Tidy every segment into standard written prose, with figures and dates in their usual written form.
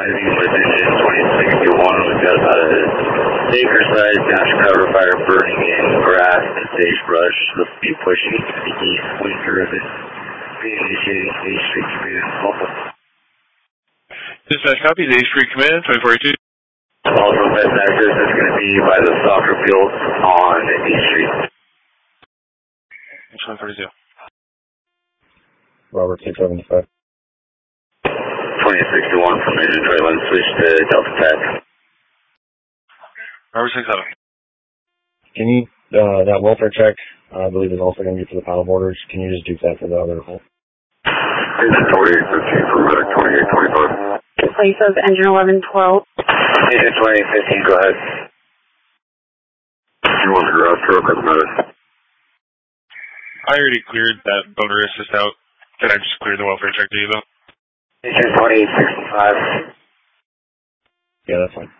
advising position 2061. We've got about a acre-sized dash cover fire burning in grass and sagebrush. Let's be pushing to the east winter of it. Initiating A Street Command. Dispatch copy, A Street Command, 2482. Also, best access is going to be by the soccer field on A Street. 2482. Robert 675. 2061 from Agent Traylon, switch to Delta Tech. Robert 67. Can you, that welfare check, I believe is also going to be for the paddle boarders. Can you just do that for the other hole? Agent 2815 for Medic 2825. Place of engine 1112. Agent 2815, go ahead. You want the garage truck or the Medic? I already cleared that voter assist out. Did I just clear the welfare check to you, though? Agent 2865. Yeah, that's fine.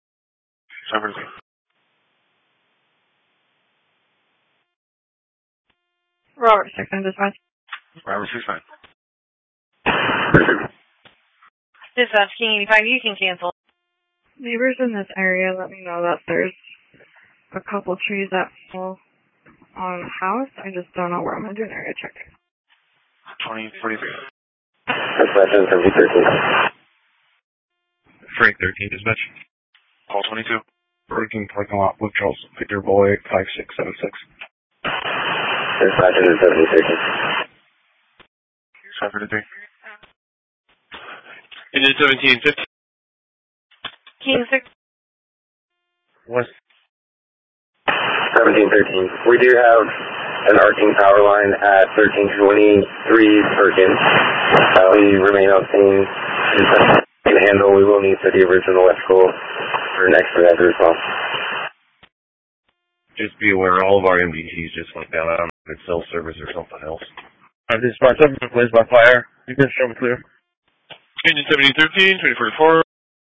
Robert 6 dispatch. Robert 69. Dispatch King 85, you can cancel. Neighbors in this area let me know that there's a couple trees that fall on the house. I just don't know where I'm going to do an area check. 2043. Dispatch is 13. Frank 13, dispatch. Call 22. Working parking lot, Blue Charles, Victor Boy, 5676. Dispatch is 76. 533. Engine 1750. King 6. What? 1713. We do have an arcing power line at 1323 Perkins. We remain on scene. Can handle. We will need city original electrical for an expedited response. Just be aware, all of our MDTs just went down on cell service or something else. Dispatch 7, place by fire. You can show me clear. Engine 1713, 2044.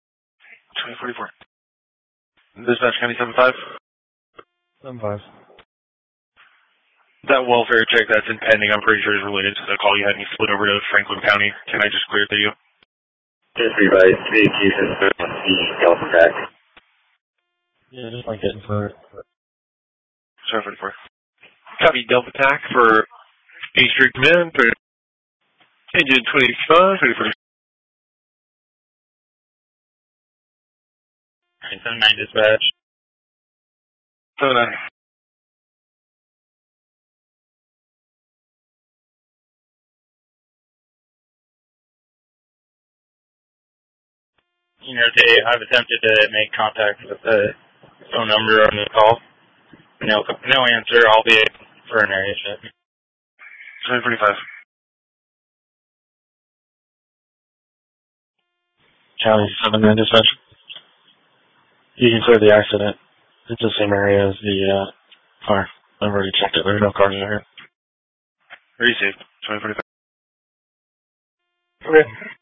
2044. Dispatch County 75. 75. That welfare check that's in pending, I'm pretty sure is related to the call you had me split over to Franklin County. Can I just clear it to you? Just revise the execution of the Delta Tech. Yeah, just like getting for it. 744. Copy Delta TAC for A Street Command. Engine 25, 2040. 79 dispatch. 79. You know, Dave, I've attempted to make contact with the phone number on the call. No answer, albeit for an area check. 745. County 79 dispatch. You can clear the accident. It's the same area as the fire. I've already checked it. There's no cars in here. Received. 745. Okay.